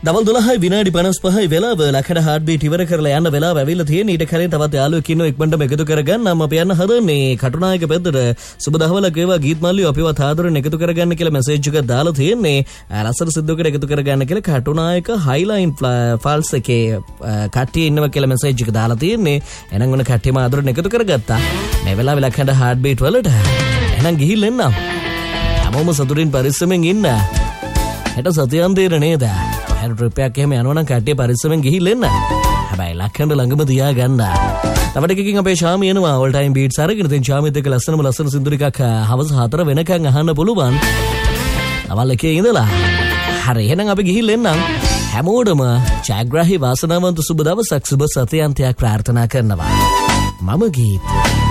දවල් 12යි විනාඩි 55යි වෙලාව ලකඩ හાર્ට් බීට් ඉවර කරලා යන්න වෙලාව ඇවිල්ලා තියෙන. ඊට කලින් තවත් යාළුවෙක් ඉන්නව ඉක්මනටම එකතු කරගන්න. අපි යන්න හදන්නේ කටුනායක පැත්තට. සුබ දහවලක් වේවා ගීත් මල්ලිය අපිවත් ආදරෙන් එකතු කරගන්න කියලා මැසේජ් එකක් දාලා තියෙන්නේ. ලස්සන සිද්දෝකට එකතු කරගන්න කියලා කටුනායක හයිලයින් ෆාල්ස් එකේ කට්ටිය ඉන්නවා කියලා මැසේජ් එක දාලා තියෙන්නේ. එහෙනම් ඔන්න කට්ටියම ආදරෙන් එකතු කරගත්තා. මේ වෙලාවේ ලකඩ හાર્ට් බීට් වලට එහෙනම් ගිහිල්ලා එන්න. හැමෝම සතුටින් පරිස්සමෙන් ඉන්න. හෙට සතියන් දෙර නේද? ට්‍රිප් එකක් එහෙම යනවා නම් කට්ටිය පරිස්සමෙන් ගිහිල්ලා එන්න. හැබැයි ලක්කන්ට ළඟම තියා ගන්න. තව ටිකකින් අපේ ශාමි එනවා ඕල් ටයිම් බීට්ස් අරගෙන. ඉතින් ශාමිත් එක්ක ලස්සන සින්දු ටිකක් හවස 4 වෙනකන් අහන්න පුළුවන්. අවල් එකේ ඉඳලා. හරි එහෙනම් අපි ගිහිල්ලා එන්නම්. හැමෝටම ජයග්‍රාහී වාසනාවන්ත සුබ දවසක් සුබ සතියන්තයක් ප්‍රාර්ථනා කරනවා. මම ගීත්